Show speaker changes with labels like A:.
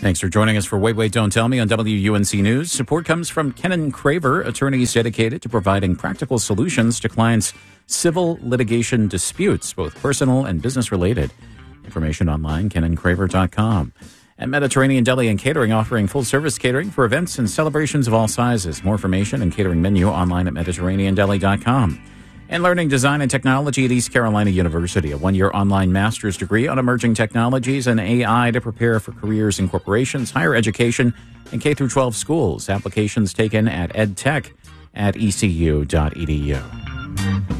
A: Thanks for joining us for Wait, Wait, Don't Tell Me on WUNC News. Support comes from Kennon Craver, attorneys dedicated to providing practical solutions to clients' civil litigation disputes, both personal and business-related. Information online, kennoncraver.com. And Mediterranean Deli and Catering, offering full-service catering for events and celebrations of all sizes. More information and catering menu online at mediterraneandeli.com. And learning design and technology at East Carolina University, a one-year online master's degree on emerging technologies and AI to prepare for careers in corporations, higher education, and K-12 schools. Applications taken at edtech@ecu.edu.